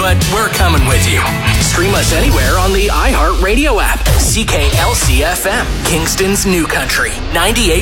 but we're coming with you. Stream us anywhere on the iHeartRadio app. CKLC FM, Kingston's new country, 98.